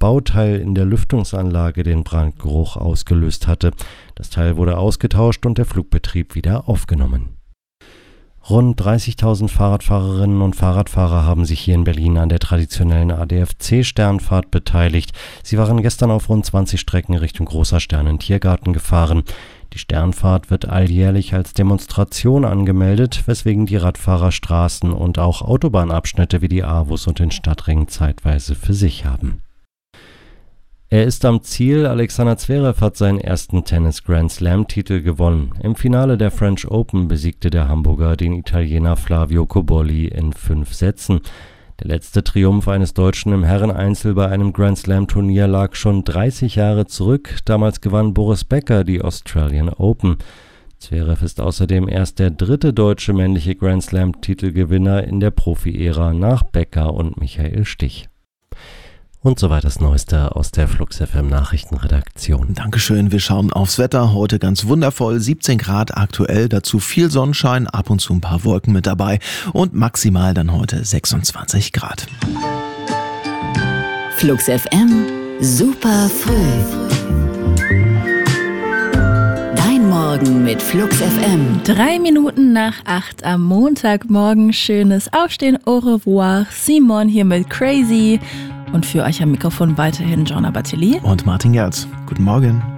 Bauteil in der Lüftungsanlage den Brandgeruch ausgelöst hatte. Das Teil wurde ausgetauscht und der Flugbetrieb wieder aufgenommen. Rund 30.000 Fahrradfahrerinnen und Fahrradfahrer haben sich hier in Berlin an der traditionellen ADFC-Sternfahrt beteiligt. Sie waren gestern auf rund 20 Strecken Richtung Großer Stern in Tiergarten gefahren. Die Sternfahrt wird alljährlich als Demonstration angemeldet, weswegen die Radfahrer Straßen- und auch Autobahnabschnitte wie die AWUS und den Stadtring zeitweise für sich haben. Er ist am Ziel. Alexander Zverev hat seinen ersten Tennis-Grand-Slam-Titel gewonnen. Im Finale der French Open besiegte der Hamburger den Italiener Flavio Cobolli in 5 Sätzen. Der letzte Triumph eines Deutschen im Herreneinzel bei einem Grand-Slam-Turnier lag schon 30 Jahre zurück. Damals gewann Boris Becker die Australian Open. Zverev ist außerdem erst der 3. deutsche männliche Grand-Slam-Titelgewinner in der Profi-Ära nach Becker und Michael Stich. Und soweit das Neueste aus der Flux FM Nachrichtenredaktion. Dankeschön, wir schauen aufs Wetter. Heute ganz wundervoll, 17 Grad aktuell, dazu viel Sonnenschein, ab und zu ein paar Wolken mit dabei und maximal dann heute 26 Grad. Flux FM, super früh. Dein Morgen mit Flux FM. 3 Minuten nach 8 am Montagmorgen. Schönes Aufstehen, au revoir. Simon hier mit Crazy. Und für euch am Mikrofon weiterhin Joanna Batili und Martin Gerz. Guten Morgen.